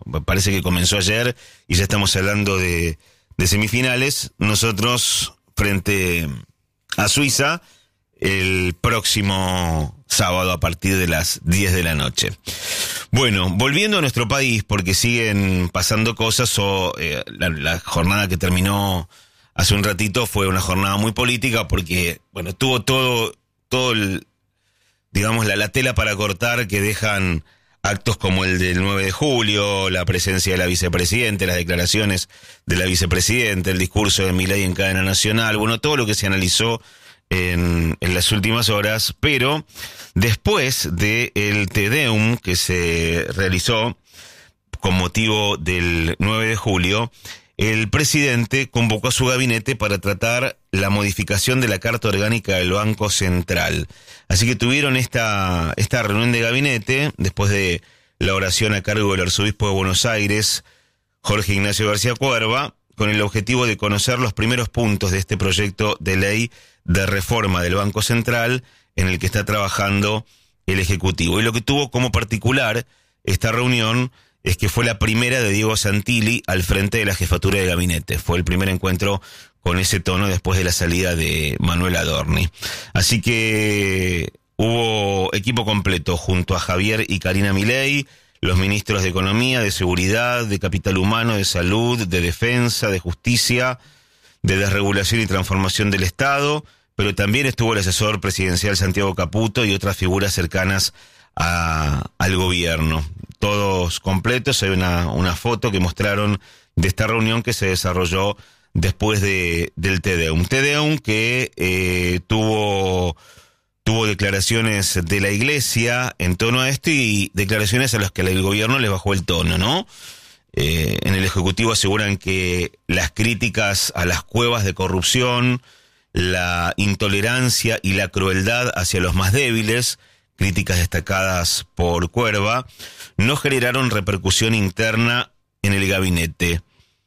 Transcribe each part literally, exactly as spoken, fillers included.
parece que comenzó ayer y ya estamos hablando de, de semifinales. Nosotros frente a Suiza el próximo sábado a partir de las diez de la noche. Bueno, volviendo a nuestro país, porque siguen pasando cosas, o eh, la, la jornada que terminó hace un ratito fue una jornada muy política, porque, bueno, tuvo todo, todo el, digamos, la, la tela para cortar que dejan actos como el del nueve de julio, la presencia de la vicepresidenta, las declaraciones de la vicepresidenta, el discurso de Milei en cadena nacional, bueno, todo lo que se analizó En, en las últimas horas, pero después del Te Deum que se realizó con motivo del nueve de julio, el presidente convocó a su gabinete para tratar la modificación de la Carta Orgánica del Banco Central. Así que tuvieron esta, esta reunión de gabinete después de la oración a cargo del arzobispo de Buenos Aires, Jorge Ignacio García Cuerva, con el objetivo de conocer los primeros puntos de este proyecto de ley de reforma del Banco Central en el que está trabajando el Ejecutivo. Y lo que tuvo como particular esta reunión es que fue la primera de Diego Santilli al frente de la jefatura de gabinete. Fue el primer encuentro con ese tono después de la salida de Manuel Adorni. Así que hubo equipo completo junto a Javier y Karina Milei, los ministros de Economía, de Seguridad, de Capital Humano, de Salud, de Defensa, de Justicia, de Desregulación y Transformación del Estado, pero también estuvo el asesor presidencial Santiago Caputo y otras figuras cercanas a, al gobierno. Todos completos. Hay una, una foto que mostraron de esta reunión que se desarrolló después de, del Te Deum. Te Deum que eh, tuvo... Tuvo declaraciones de la Iglesia en torno a esto y declaraciones a las que el gobierno le bajó el tono, ¿no? Eh, en el Ejecutivo aseguran que las críticas a las cuevas de corrupción, la intolerancia y la crueldad hacia los más débiles, críticas destacadas por Cuerva, no generaron repercusión interna en el gabinete.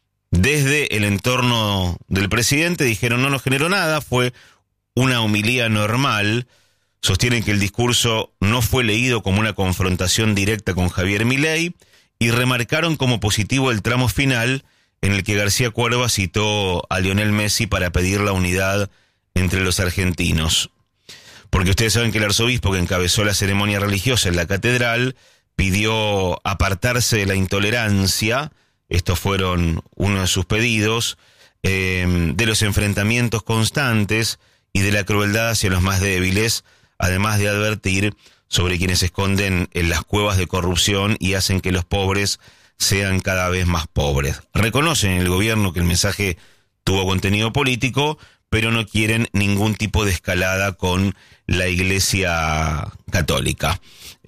Desde el entorno del presidente dijeron no nos generó nada, fue una homilía normal. Sostienen que el discurso no fue leído como una confrontación directa con Javier Milei y remarcaron como positivo el tramo final en el que García Cuerva citó a Lionel Messi para pedir la unidad entre los argentinos. Porque ustedes saben que el arzobispo que encabezó la ceremonia religiosa en la catedral pidió apartarse de la intolerancia, estos fueron uno de sus pedidos, eh, de los enfrentamientos constantes y de la crueldad hacia los más débiles, además de advertir sobre quienes se esconden en las cuevas de corrupción y hacen que los pobres sean cada vez más pobres. Reconocen en el gobierno que el mensaje tuvo contenido político, pero no quieren ningún tipo de escalada con la Iglesia Católica.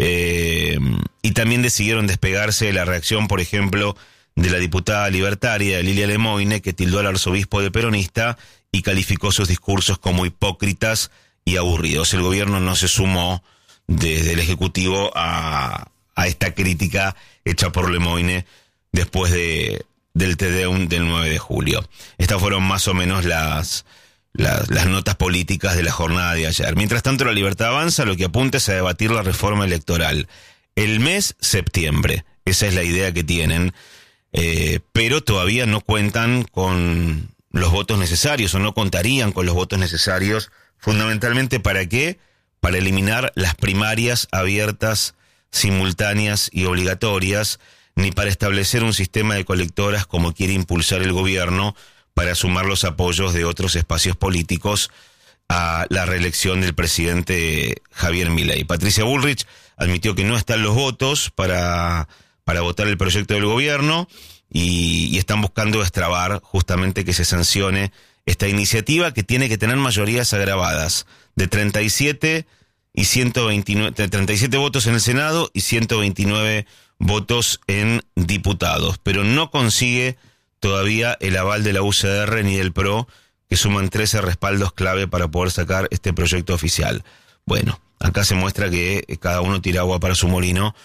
Eh, y también decidieron despegarse de la reacción, por ejemplo, de la diputada libertaria Lilia Lemoine, que tildó al arzobispo de peronista y calificó sus discursos como hipócritas y aburridos. El gobierno no se sumó desde el Ejecutivo a, a esta crítica hecha por Lemoine después de, del Te Deum del nueve de julio. Estas fueron más o menos las, las, las notas políticas de la jornada de ayer. Mientras tanto, La Libertad Avanza lo que apunta es a debatir la reforma electoral. El mes septiembre, esa es la idea que tienen, eh, pero todavía no cuentan con los votos necesarios o no contarían con los votos necesarios. Fundamentalmente, ¿para qué? Para eliminar las primarias abiertas, simultáneas y obligatorias, ni para establecer un sistema de colectoras como quiere impulsar el gobierno para sumar los apoyos de otros espacios políticos a la reelección del presidente Javier Milei. Patricia Bullrich admitió que no están los votos para, para votar el proyecto del gobierno y, y están buscando destrabar justamente que se sancione esta iniciativa que tiene que tener mayorías agravadas de treinta y siete y ciento veintinueve, treinta y siete votos en el Senado y ciento veintinueve votos en diputados, pero no consigue todavía el aval de la U C R ni del P R O, que suman trece respaldos clave para poder sacar este proyecto oficial. Bueno, acá se muestra que cada uno tira agua para su molino.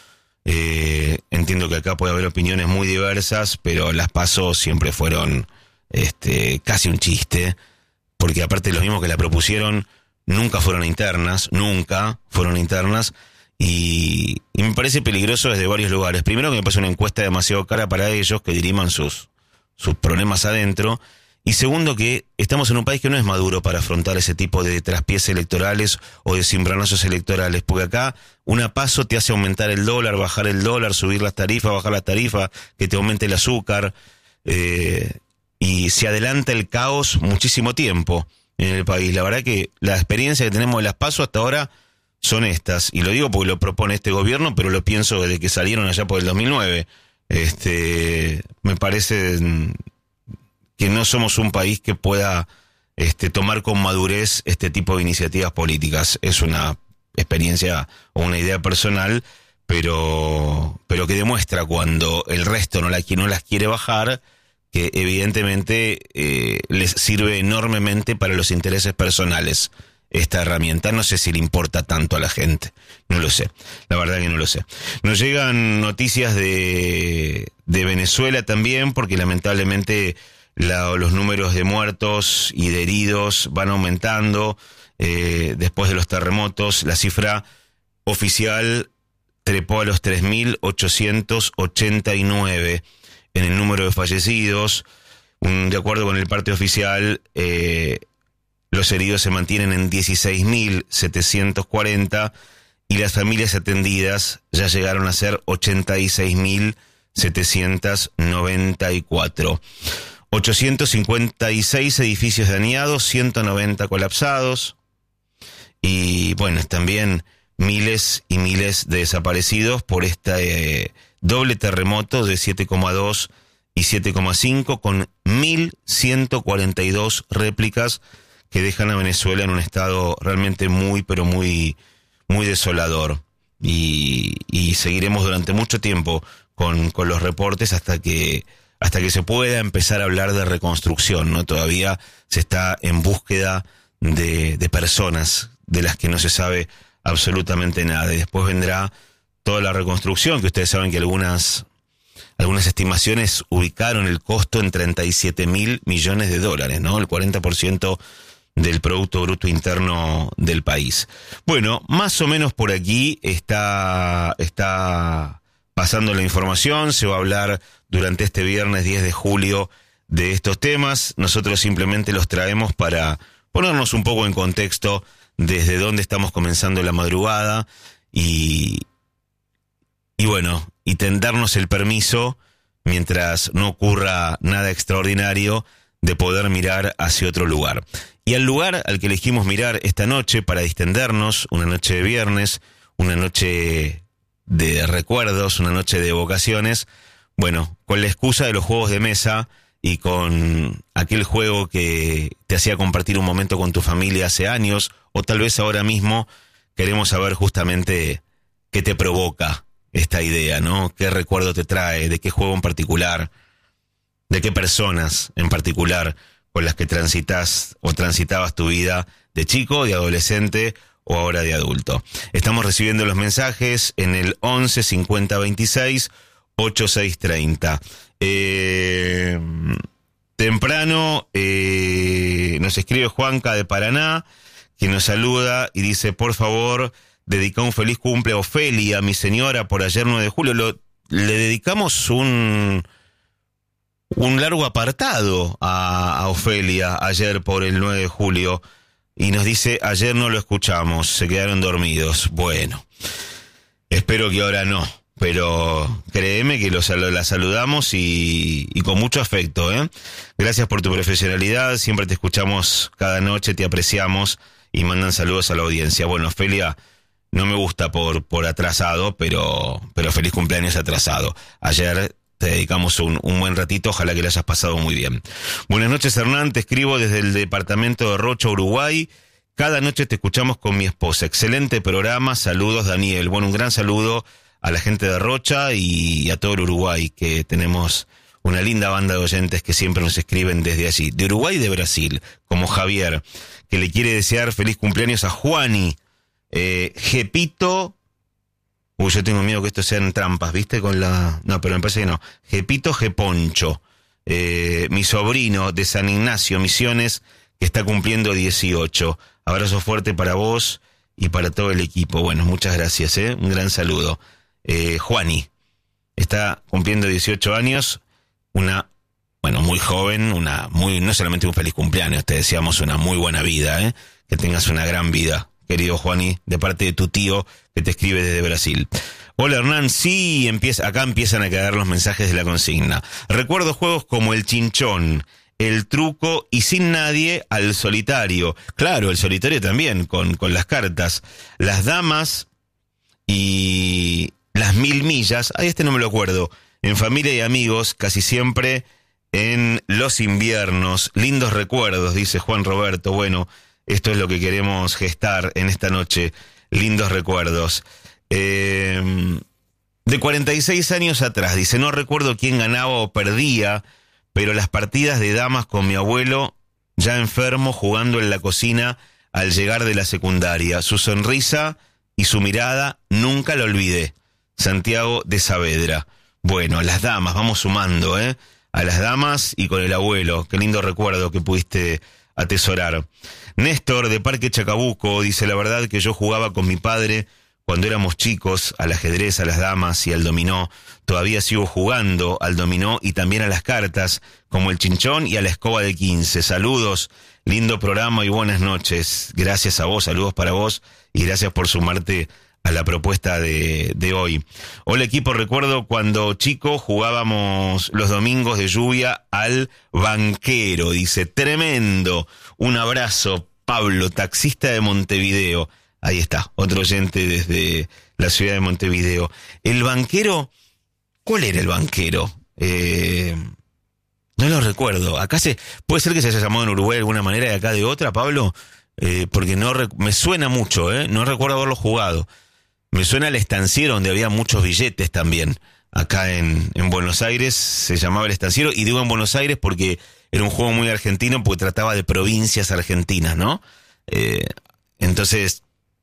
Eh, entiendo que acá puede haber opiniones muy diversas, pero las PASO siempre fueron este, casi un chiste, porque aparte los mismos que la propusieron nunca fueron internas, nunca fueron internas, y, y me parece peligroso desde varios lugares. Primero, que me parece una encuesta demasiado cara para ellos, que diriman sus, sus problemas adentro. Y segundo, que estamos en un país que no es maduro para afrontar ese tipo de traspiés electorales o de cimbronazos electorales, porque acá una paso te hace aumentar el dólar, bajar el dólar, subir las tarifas, bajar las tarifas, que te aumente el azúcar, eh, y se adelanta el caos muchísimo tiempo en el país. La verdad que la experiencia que tenemos de las pasos hasta ahora son estas, y lo digo porque lo propone este gobierno, pero lo pienso desde que salieron allá por el dos mil nueve. Este, me parece que no somos un país que pueda este, tomar con madurez este tipo de iniciativas políticas. Es una experiencia o una idea personal, pero, pero que demuestra cuando el resto no, la, no las quiere bajar, que evidentemente eh, les sirve enormemente para los intereses personales esta herramienta. No sé si le importa tanto a la gente, no lo sé, la verdad que no lo sé. Nos llegan noticias de, de Venezuela también, porque lamentablemente la, los números de muertos y de heridos van aumentando eh, después de los terremotos. La cifra oficial trepó a los tres mil ochocientos ochenta y nueve en el número de fallecidos. Un, de acuerdo con el parte oficial, eh, los heridos se mantienen en dieciséis mil setecientos cuarenta y las familias atendidas ya llegaron a ser ochenta y seis mil setecientos noventa y cuatro. ochocientos cincuenta y seis edificios dañados, ciento noventa colapsados y, bueno, también miles y miles de desaparecidos por este eh, doble terremoto de siete coma dos y siete coma cinco, con mil ciento cuarenta y dos réplicas que dejan a Venezuela en un estado realmente muy, pero muy, muy desolador. Y, y seguiremos durante mucho tiempo con, con los reportes hasta que, hasta que se pueda empezar a hablar de reconstrucción, ¿no? Todavía se está en búsqueda de, de personas de las que no se sabe absolutamente nada. Y después vendrá toda la reconstrucción, que ustedes saben que algunas, algunas estimaciones ubicaron el costo en treinta y siete mil millones de dólares, ¿no? El cuarenta por ciento del Producto Bruto Interno del país. Bueno, más o menos por aquí está, está pasando la información. Se va a hablar durante este viernes diez de julio de estos temas. Nosotros simplemente los traemos para ponernos un poco en contexto desde dónde estamos comenzando la madrugada y, y bueno, y tendernos el permiso, mientras no ocurra nada extraordinario, de poder mirar hacia otro lugar. Y al lugar al que elegimos mirar esta noche para distendernos, una noche de viernes, una noche de recuerdos, una noche de evocaciones, bueno, con la excusa de los juegos de mesa y con aquel juego que te hacía compartir un momento con tu familia hace años, o tal vez ahora mismo, queremos saber justamente qué te provoca esta idea, ¿no? ¿Qué recuerdo te trae? ¿De qué juego en particular? ¿De qué personas en particular con las que transitas o transitabas tu vida de chico, de adolescente o ahora de adulto? Estamos recibiendo los mensajes en el once cincuenta veintiséis ochenta y seis treinta. Eh, temprano eh, nos escribe Juanca de Paraná, que nos saluda y dice: por favor, dedica un feliz cumple a Ofelia, mi señora, por ayer nueve de julio. Lo, le dedicamos un... un largo apartado a, a Ofelia ayer por el nueve de julio, y nos dice: ayer no lo escuchamos, se quedaron dormidos. Bueno, espero que ahora no, pero créeme que los, la saludamos y, y con mucho afecto, ¿eh? Gracias por tu profesionalidad, siempre te escuchamos cada noche, te apreciamos y mandan saludos a la audiencia. Bueno, Ofelia, no me gusta por, por atrasado, pero, pero feliz cumpleaños atrasado. Ayer te dedicamos un, un buen ratito, ojalá que lo hayas pasado muy bien. Buenas noches, Hernán, te escribo desde el departamento de Rocha, Uruguay. Cada noche te escuchamos con mi esposa. Excelente programa, saludos, Daniel. Bueno, un gran saludo a la gente de Rocha y a todo el Uruguay, que tenemos una linda banda de oyentes que siempre nos escriben desde allí. De Uruguay y de Brasil, como Javier, que le quiere desear feliz cumpleaños a Juani. Eh, Gepito... Uy, yo tengo miedo que esto sean trampas, ¿viste? Con la... No, pero me parece que no. Gepito Geponcho, eh, mi sobrino de San Ignacio, Misiones, que está cumpliendo dieciocho. Abrazo fuerte para vos y para todo el equipo. Bueno, muchas gracias, ¿eh? Un gran saludo. Eh, Juani está cumpliendo dieciocho años, una, bueno, muy joven, una muy, no solamente un feliz cumpleaños, te deseamos una muy buena vida, ¿eh? Que tengas una gran vida, querido Juani, de parte de tu tío que te escribe desde Brasil. Hola Hernán, sí, empieza, acá empiezan a quedar los mensajes de la consigna. Recuerdo juegos como el chinchón, el truco y sin nadie al solitario. Claro, el solitario también, con, con las cartas. Las damas y las mil millas, ay, este no me lo acuerdo. En familia y amigos, casi siempre en los inviernos. Lindos recuerdos, dice Juan Roberto. Bueno, esto es lo que queremos gestar en esta noche. Lindos recuerdos. Eh, de cuarenta y seis años atrás, dice, no recuerdo quién ganaba o perdía, pero las partidas de damas con mi abuelo, ya enfermo, jugando en la cocina al llegar de la secundaria. Su sonrisa y su mirada nunca la olvidé. Santiago de Saavedra. Bueno, las damas, vamos sumando, ¿eh? A las damas y con el abuelo. Qué lindo recuerdo que pudiste atesorar. Néstor de Parque Chacabuco dice, la verdad que yo jugaba con mi padre cuando éramos chicos al ajedrez, a las damas y al dominó. Todavía sigo jugando al dominó y también a las cartas, como el chinchón y a la escoba de quince. Saludos, lindo programa y buenas noches. Gracias a vos, saludos para vos y gracias por sumarte a la propuesta de, de hoy. Hola equipo, recuerdo cuando chico jugábamos los domingos de lluvia al banquero, dice, tremendo. Un abrazo, Pablo, taxista de Montevideo. Ahí está, otro oyente desde la ciudad de Montevideo. El banquero, ¿cuál era el banquero? Eh, no lo recuerdo. Acá se, puede ser que se haya llamado en Uruguay de alguna manera y acá de otra, Pablo, eh, porque no me suena mucho, eh, no recuerdo haberlo jugado. Me suena al estanciero donde había muchos billetes también. Acá en, en Buenos Aires se llamaba el estanciero, y digo en Buenos Aires porque era un juego muy argentino, porque trataba de provincias argentinas, ¿no? Eh, entonces,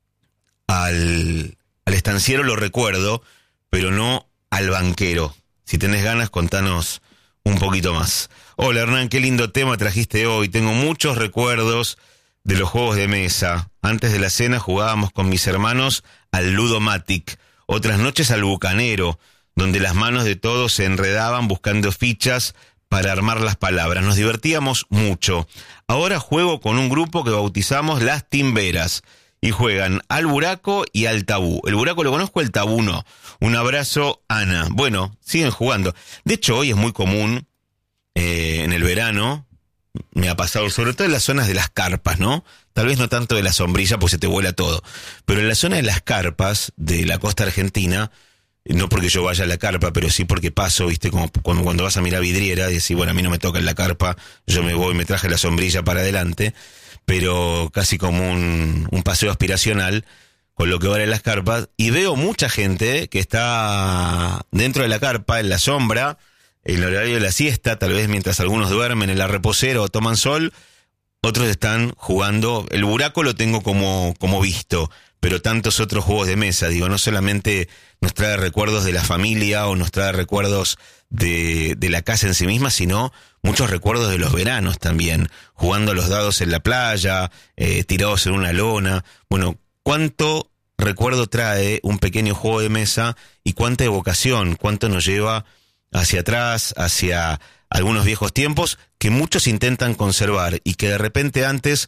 al, al estanciero lo recuerdo, pero no al banquero. Si tenés ganas, contanos un poquito más. Hola Hernán, qué lindo tema trajiste hoy. Tengo muchos recuerdos de los juegos de mesa. Antes de la cena jugábamos con mis hermanos al Ludomatic, otras noches al Bucanero, donde las manos de todos se enredaban buscando fichas para armar las palabras. Nos divertíamos mucho. Ahora juego con un grupo que bautizamos las Timberas y juegan al buraco y al tabú. El buraco lo conozco, el tabú no. Un abrazo, Ana. Bueno, siguen jugando. De hecho, hoy es muy común, eh, en el verano, me ha pasado, sobre todo en las zonas de las carpas, ¿no? Tal vez no tanto de la sombrilla, porque se te vuela todo. Pero en la zona de las carpas de la costa argentina, no porque yo vaya a la carpa, pero sí porque paso, ¿viste? Como cuando, cuando vas a mirar vidriera y decís, bueno, a mí no me toca en la carpa, yo me voy, me traje la sombrilla para adelante, pero casi como un, un paseo aspiracional con lo que vale las carpas, y veo mucha gente que está dentro de la carpa, en la sombra, en el horario de la siesta, tal vez mientras algunos duermen en la reposera o toman sol, otros están jugando. El buraco lo tengo como, como visto, pero tantos otros juegos de mesa, digo, no solamente nos trae recuerdos de la familia o nos trae recuerdos de, de la casa en sí misma, sino muchos recuerdos de los veranos también, jugando a los dados en la playa, eh, tirados en una lona. Bueno, cuánto recuerdo trae un pequeño juego de mesa y cuánta evocación, cuánto nos lleva hacia atrás, hacia algunos viejos tiempos que muchos intentan conservar y que de repente antes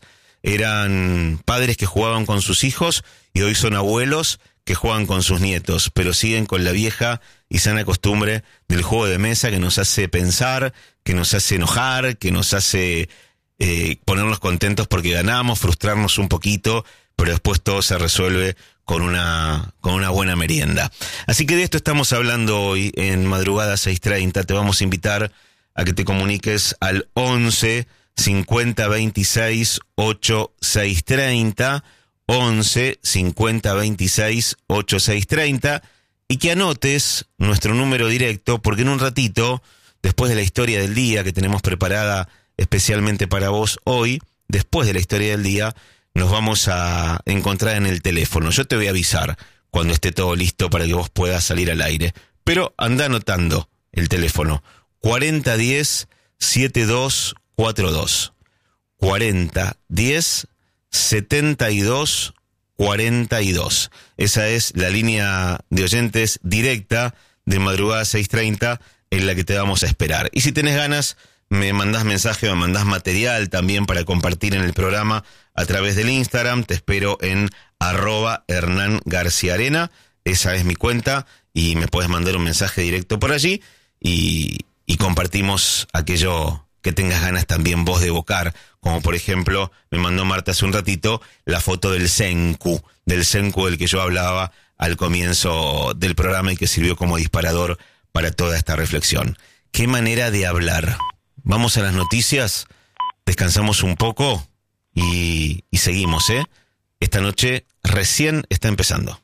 eran padres que jugaban con sus hijos y hoy son abuelos que juegan con sus nietos, pero siguen con la vieja y sana costumbre del juego de mesa que nos hace pensar, que nos hace enojar, que nos hace eh, ponernos contentos porque ganamos, frustrarnos un poquito, pero después todo se resuelve con una con una buena merienda. Así que de esto estamos hablando hoy en Madrugada seis treinta. Te vamos a invitar a que te comuniques al once cincuenta veintiséis ochenta y seis treinta, once cincuenta veintiséis ochenta y seis treinta, y que anotes nuestro número directo, porque en un ratito, después de la historia del día que tenemos preparada especialmente para vos hoy, después de la historia del día, nos vamos a encontrar en el teléfono. Yo te voy a avisar cuando esté todo listo para que vos puedas salir al aire. Pero anda anotando el teléfono. cuarenta diez setenta y dos cuarenta y dos. cuarenta diez setenta y dos cuarenta y dos. Esa es la línea de oyentes directa de Madrugada seis treinta en la que te vamos a esperar. Y si tenés ganas, me mandás mensaje, me mandás material también para compartir en el programa a través del Instagram. Te espero en arroba Hernán García Arena. Esa es mi cuenta y me puedes mandar un mensaje directo por allí y, y compartimos aquello que tengas ganas también vos de evocar, como por ejemplo me mandó Marta hace un ratito la foto del Senku, del Senku del que yo hablaba al comienzo del programa y que sirvió como disparador para toda esta reflexión. ¿Qué manera de hablar? Vamos a las noticias, descansamos un poco y, y seguimos, ¿eh? Esta noche recién está empezando.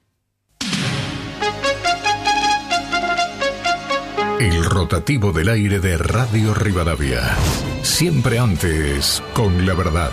El rotativo del aire de Radio Rivadavia. Siempre antes, con la verdad.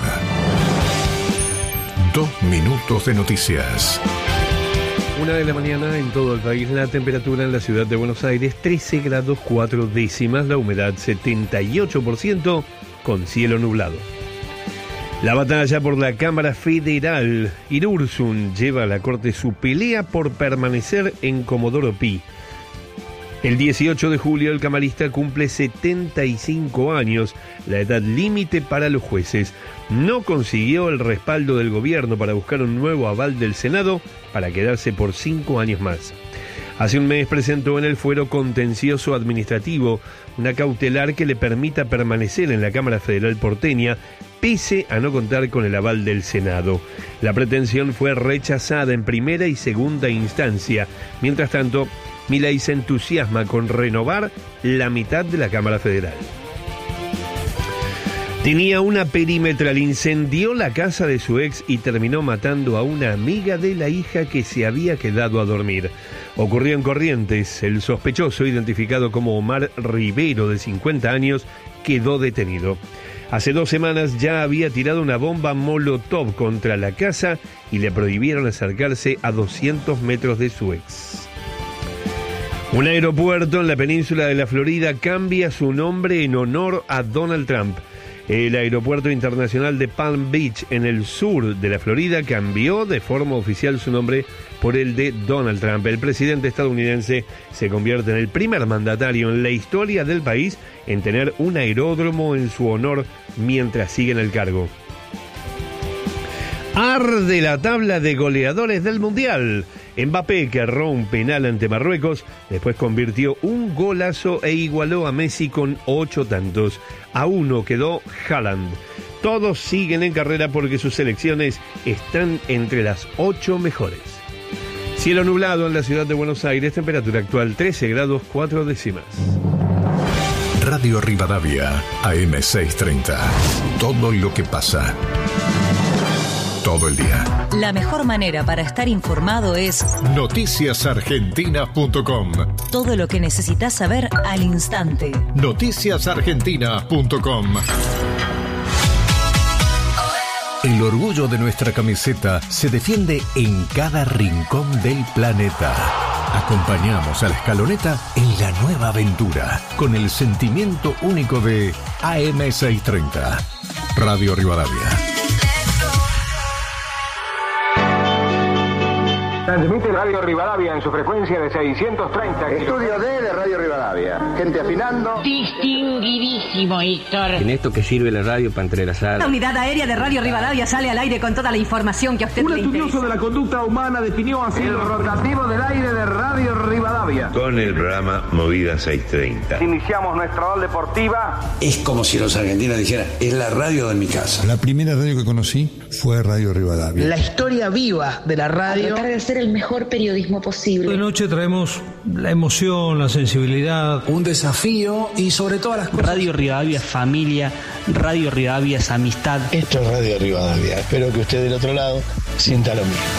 Dos minutos de noticias. Una de la mañana en todo el país, la temperatura en la ciudad de Buenos Aires trece grados cuatro décimas, la humedad setenta y ocho por ciento con cielo nublado. La batalla por la Cámara Federal. Irurzun lleva a la Corte su pelea por permanecer en Comodoro Pi. El dieciocho de julio el camarista cumple setenta y cinco años, la edad límite para los jueces. No consiguió el respaldo del gobierno para buscar un nuevo aval del Senado para quedarse por cinco años más. Hace un mes presentó en el fuero contencioso administrativo una cautelar que le permita permanecer en la Cámara Federal porteña pese a no contar con el aval del Senado. La pretensión fue rechazada en primera y segunda instancia. Mientras tanto, Milei se entusiasma con renovar la mitad de la Cámara Federal. Tenía una perimetral, incendió la casa de su ex y terminó matando a una amiga de la hija que se había quedado a dormir. Ocurrió en Corrientes. El sospechoso, identificado como Omar Rivero, de cincuenta años, quedó detenido. Hace dos semanas ya había tirado una bomba molotov contra la casa y le prohibieron acercarse a doscientos metros de su ex. Un aeropuerto en la península de la Florida cambia su nombre en honor a Donald Trump. El aeropuerto internacional de Palm Beach, en el sur de la Florida, cambió de forma oficial su nombre por el de Donald Trump. El presidente estadounidense se convierte en el primer mandatario en la historia del país en tener un aeródromo en su honor mientras sigue en el cargo. Arde la tabla de goleadores del Mundial. Mbappé, que erró un penal ante Marruecos, después convirtió un golazo e igualó a Messi con ocho tantos. A uno quedó Haaland. Todos siguen en carrera porque sus selecciones están entre las ocho mejores. Cielo nublado en la ciudad de Buenos Aires, temperatura actual trece grados cuatro décimas. Radio Rivadavia, A M seiscientos treinta. Todo lo que pasa. Todo el día. La mejor manera para estar informado es noticias argentinas punto com. Todo lo que necesitas saber al instante. noticias argentinas punto com. El orgullo de nuestra camiseta se defiende en cada rincón del planeta. Acompañamos a la escaloneta en la nueva aventura con el sentimiento único de A M seiscientos treinta. Radio Rivadavia. Transmite Radio Rivadavia en su frecuencia de seiscientos treinta. Estudio D de Radio Rivadavia. Gente afinando. Distinguidísimo, Héctor. En esto que sirve la radio para entrelazar. La unidad aérea de Radio Rivadavia sale al aire con toda la información que a usted Un le interesa. estudioso de la conducta humana definió así el rotativo del aire de Radio Rivadavia. Con el programa Movida seiscientos treinta. Iniciamos nuestra hora deportiva. Es como si los argentinos dijeran, es la radio de mi casa. La primera radio que conocí fue Radio Rivadavia. La historia viva de la radio. A tratar de hacer el mejor periodismo posible. De noche traemos la emoción, la sensibilidad. Un desafío y sobre todas las cosas. Radio Rivadavia es familia, Radio Rivadavia es amistad. Esto es Radio Rivadavia. Espero que usted del otro lado sienta lo mismo.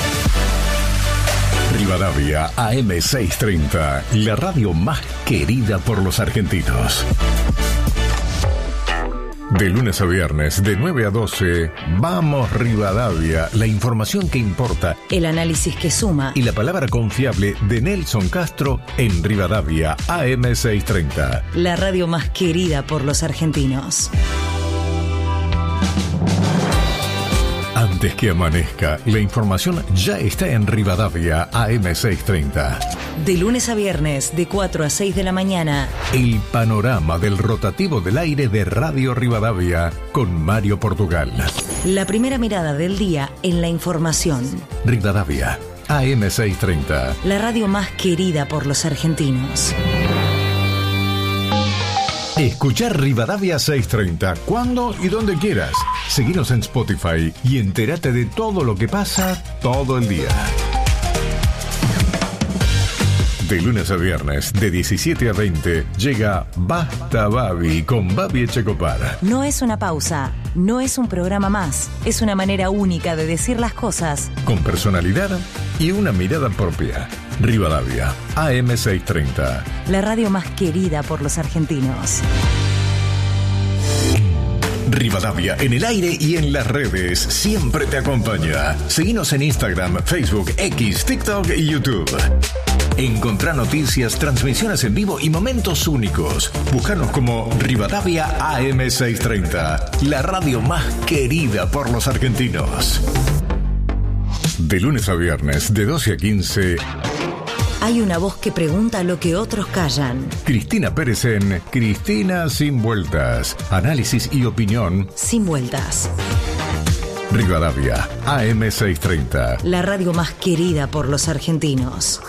Rivadavia A M seiscientos treinta, la radio más querida por los argentinos. De lunes a viernes, de nueve a doce, vamos Rivadavia, la información que importa. El análisis que suma. Y la palabra confiable de Nelson Castro en Rivadavia A M seiscientos treinta. La radio más querida por los argentinos. Antes que amanezca, la información ya está en Rivadavia A M seiscientos treinta. De lunes a viernes, de cuatro a seis de la mañana. El panorama del rotativo del aire de Radio Rivadavia con Mario Portugal. La primera mirada del día en la información. Rivadavia A M seiscientos treinta. La radio más querida por los argentinos. Escuchar Rivadavia seiscientos treinta cuando y donde quieras. Seguinos en Spotify y entérate de todo lo que pasa todo el día. De lunes a viernes, de diecisiete a veinte, llega Basta Babi con Babi Echecopar. No es una pausa, no es un programa más, es una manera única de decir las cosas. Con personalidad y una mirada propia. Rivadavia A M seiscientos treinta. La radio más querida por los argentinos. Rivadavia en el aire y en las redes siempre te acompaña. Seguinos en Instagram, Facebook, X, TikTok y YouTube. Encontrá noticias, transmisiones en vivo y momentos únicos. Búscanos como Rivadavia A M seiscientos treinta, la radio más querida por los argentinos. De lunes a viernes, de doce a quince... Hay una voz que pregunta lo que otros callan. Cristina Pérez en Cristina Sin Vueltas. Análisis y opinión sin vueltas. Rivadavia A M seiscientos treinta. La radio más querida por los argentinos.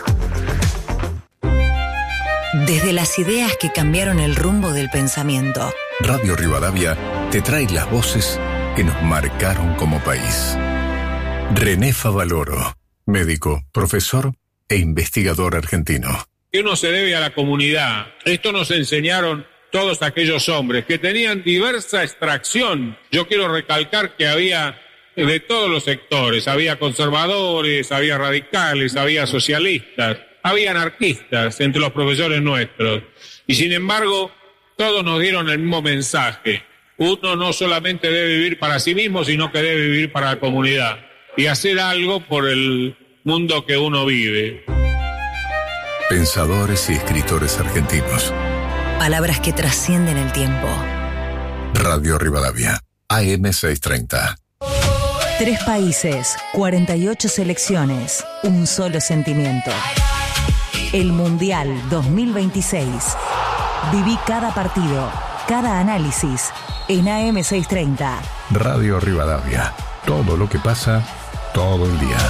Desde las ideas que cambiaron el rumbo del pensamiento. Radio Rivadavia te trae las voces que nos marcaron como país. René Favaloro, médico, profesor e investigador argentino. Que uno se debe a la comunidad. Esto nos enseñaron todos aquellos hombres que tenían diversa extracción. Yo quiero recalcar que había de todos los sectores. Había conservadores, había radicales, había socialistas, había anarquistas entre los profesores nuestros. Y sin embargo, todos nos dieron el mismo mensaje. Uno no solamente debe vivir para sí mismo, sino que debe vivir para la comunidad y hacer algo por el mundo que uno vive. Pensadores y escritores argentinos. Palabras que trascienden el tiempo. Radio Rivadavia A M seiscientos treinta. Tres países, cuarenta y ocho selecciones, un solo sentimiento. El Mundial dos mil veintiséis. Viví cada partido, cada análisis en A M seiscientos treinta. Radio Rivadavia. Todo lo que pasa todo el día.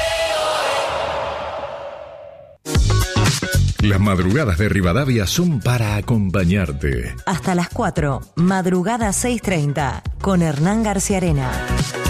Las madrugadas de Rivadavia son para acompañarte. Hasta las cuatro, madrugada seiscientos treinta, con Hernán García Arena.